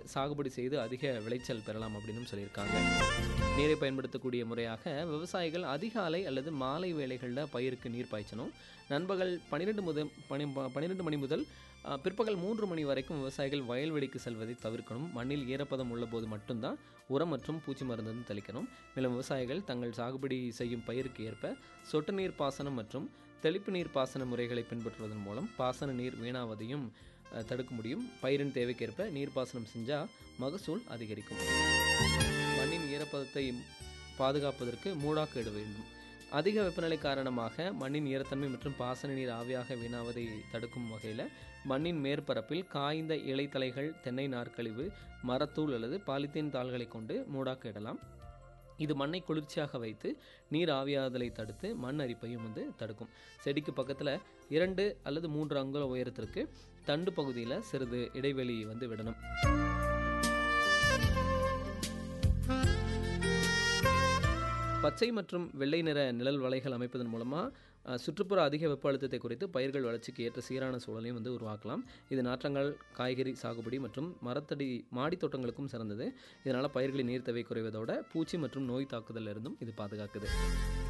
சாகுபடி செய்து அதிக விளைச்சல் பெறலாம் அப்படின்னு சொல்லியிருக்காங்க. நீரை பயன்படுத்தக்கூடிய முறையாக விவசாயிகள் அதிகாலை அல்லது மாலை வேளைகளில் பயிருக்கு நீர் பாய்ச்சணும். நண்பகல் 12 மணி முதல் பிற்பகல் 3 மணி வரைக்கும் விவசாயிகள் வயல்வெளிக்கு செல்வதை தவிர்க்கணும். மண்ணில் ஈரப்பதம் உள்ளபோது மட்டும்தான் உரம் மற்றும் பூச்சி மருந்து தெளிக்கணும். மேலும் விவசாயிகள் தங்கள் சாகுபடி செய்யும் பயிருக்கு ஏற்ப சொட்டு நீர் பாசனம் மற்றும் தெளிப்பு நீர் பாசன முறைகளை பின்பற்றுவதன் மூலம் பாசன நீர் வீணாவதையும் தடுக்க முடியும். பயிரின் தேவைக்கேற்ப நீர்ப்பாசனம் செஞ்சால் மகசூல் அதிகரிக்கும். மண்ணின் ஈரப்பதத்தை பாதுகாப்பதற்கு மூடாக்கு இட வேண்டும். அதிக வெப்பநிலை காரணமாக மண்ணின் ஈரத்தன்மை மற்றும் பாசன நீர் ஆவியாக வீணாவதை தடுக்கும் வகையில் மண்ணின் மேற்பரப்பில் காய்ந்த இலைத்தலைகள், தென்னை நார்க்கழிவு, மரத்தூள் அல்லது பாலித்தீன் தாள்களை கொண்டு மூடாக்கு இடலாம். இது மண்ணை குளிர்ச்சியாக வைத்து நீர் ஆவியாதலை தடுத்து மண் அரிப்பையும் தடுக்கும். செடிக்கு பக்கத்தில் 2 அல்லது 3 அங்குல உயரத்திற்கு தண்டு பகுதியில் சிறிது இடைவெளி விடணும். பச்சை மற்றும் வெள்ளை நிற நிழல் வலைகள் அமைப்பதன் மூலமாக சுற்றுப்புற அதிக வெப்ப அழுத்தத்தை குறைத்து பயிர்கள் வளர்ச்சிக்கு ஏற்ற சீரான சூழலையும் உருவாக்கலாம். இது நாற்றங்கால், காய்கறி சாகுபடி மற்றும் மரத்தடி மாடி தோட்டங்களுக்கும் சிறந்தது. இதனால் பயிர்களின் நீர் தேவை குறைவதோட பூச்சி மற்றும் நோய் தாக்குதலில் இருந்தும் இது பாதுகாக்குது.